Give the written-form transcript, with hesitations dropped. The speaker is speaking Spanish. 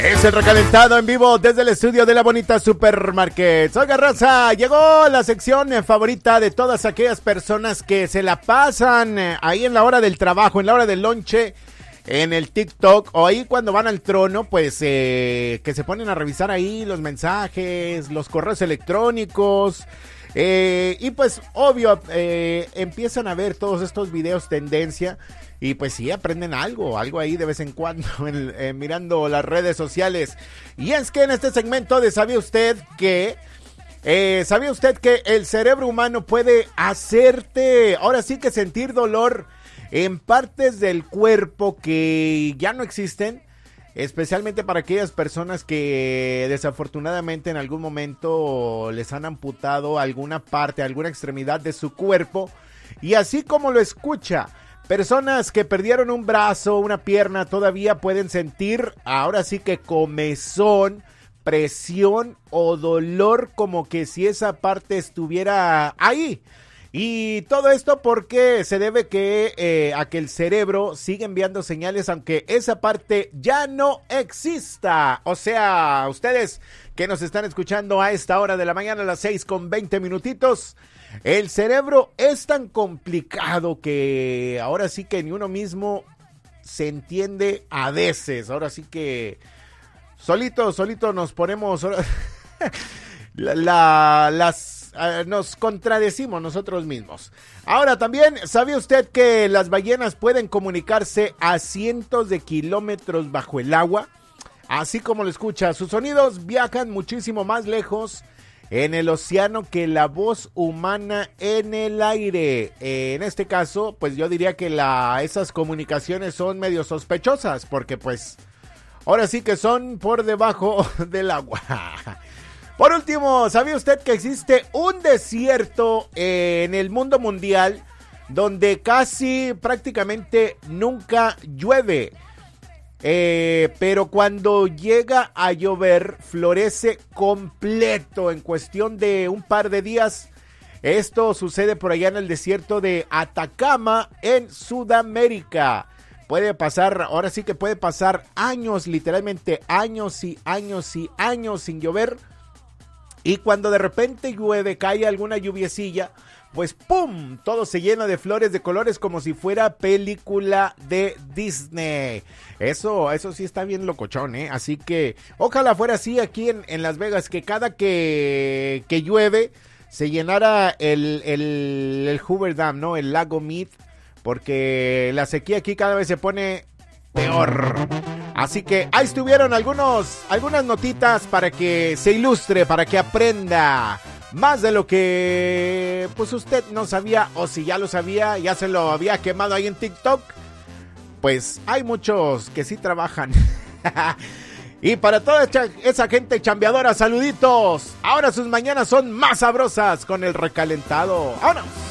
Es el recalentado en vivo desde el estudio de la bonita Supermarket. Oiga, raza, llegó la sección favorita de todas aquellas personas que se la pasan ahí en la hora del trabajo, en la hora del lonche, en el TikTok o ahí cuando van al trono, pues que se ponen a revisar ahí los mensajes, los correos electrónicos. Y pues obvio empiezan a ver todos estos videos tendencia y pues sí aprenden algo ahí de vez en cuando mirando las redes sociales. Y es que en este segmento de ¿sabía usted que el cerebro humano puede hacerte ahora sí que sentir dolor en partes del cuerpo que ya no existen? Especialmente para aquellas personas que desafortunadamente en algún momento les han amputado alguna parte, alguna extremidad de su cuerpo. Y así como lo escucha, personas que perdieron un brazo, una pierna, todavía pueden sentir ahora sí que comezón, presión o dolor, como que si esa parte estuviera ahí. Y todo esto porque se debe a que el cerebro sigue enviando señales aunque esa parte ya no exista. O sea, ustedes que nos están escuchando a esta hora de la mañana a las 6:20, el cerebro es tan complicado que ahora sí que ni uno mismo se entiende a veces. Ahora sí que solito nos ponemos nos contradecimos nosotros mismos. Ahora también, ¿sabía usted que las ballenas pueden comunicarse a cientos de kilómetros bajo el agua? Así como lo escucha, sus sonidos viajan muchísimo más lejos en el océano que la voz humana en el aire. En este caso, pues yo diría que esas comunicaciones son medio sospechosas, porque pues ahora sí que son por debajo del agua. Por último, ¿sabía usted que existe un desierto en el mundo mundial donde casi prácticamente nunca llueve? Pero cuando llega a llover, florece completo en cuestión de un par de días. Esto sucede por allá en el desierto de Atacama, en Sudamérica. Puede pasar, ahora sí que puede pasar años, literalmente años y años y años sin llover. Y cuando de repente llueve, cae alguna lluviecilla, pues ¡pum! Todo se llena de flores de colores como si fuera película de Disney. Eso sí está bien locochón, ¿eh? Así que ojalá fuera así aquí en Las Vegas, que cada que llueve se llenara el Hoover Dam, ¿no? El lago Mead, porque la sequía aquí cada vez se pone peor. Así que ahí estuvieron algunas notitas para que se ilustre, para que aprenda más de lo que pues usted no sabía, o si ya lo sabía, ya se lo había quemado ahí en TikTok. Pues hay muchos que sí trabajan. Y para toda esa gente chambeadora, saluditos. Ahora sus mañanas son más sabrosas con el recalentado. ¡Vámonos!